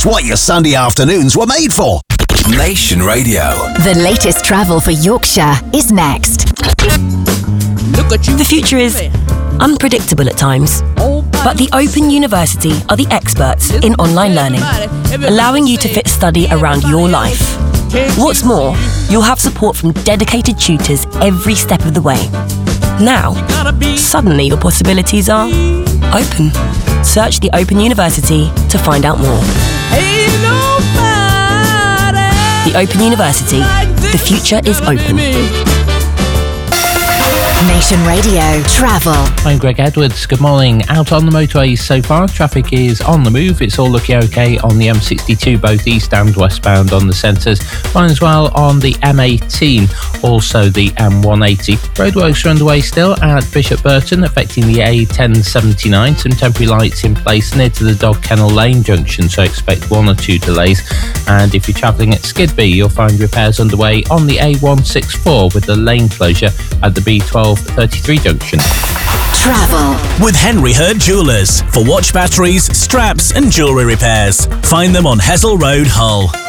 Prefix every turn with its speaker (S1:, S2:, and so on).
S1: It's what your Sunday afternoons were made for.
S2: Nation Radio.
S3: The latest travel for Yorkshire is next.
S4: The future is unpredictable at times, but the Open University are the experts in online learning, allowing you to fit study around your life. What's more, you'll have support from dedicated tutors every step of the way. Now, suddenly your possibilities are open. Search the Open University to find out more. The Open University. The future is open.
S3: Nation Radio Travel.
S5: I'm Greg Edwards. Good morning. Out on the motorways so far, traffic is on the move. It's all looking okay on the M62, both east and westbound on the centres. Fine as well on the M18, also the M180. Roadworks are underway still at Bishop Burton, affecting the A1079. Some temporary lights in place near to the Dog Kennel Lane junction, so expect 1 or 2 delays. And if you're travelling at Skidby, you'll find repairs underway on the A164 with the lane closure at the B1233 junction.
S3: Travel
S1: with Henry Hurd Jewellers for watch batteries, straps and jewellery repairs. Find them on Hessel Road, Hull.